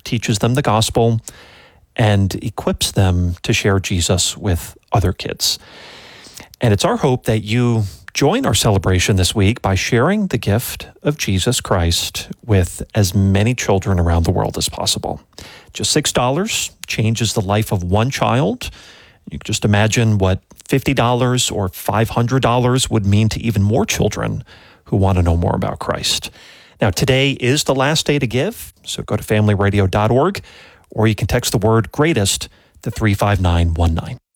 teaches them the gospel, and equips them to share Jesus with other kids. And it's our hope that you join our celebration this week by sharing the gift of Jesus Christ with as many children around the world as possible. Just $6 changes the life of one child. You can just imagine what $50 or $500 would mean to even more children who want to know more about Christ. Now, today is the last day to give, so go to familyradio.org, or you can text the word GREATEST to 35919.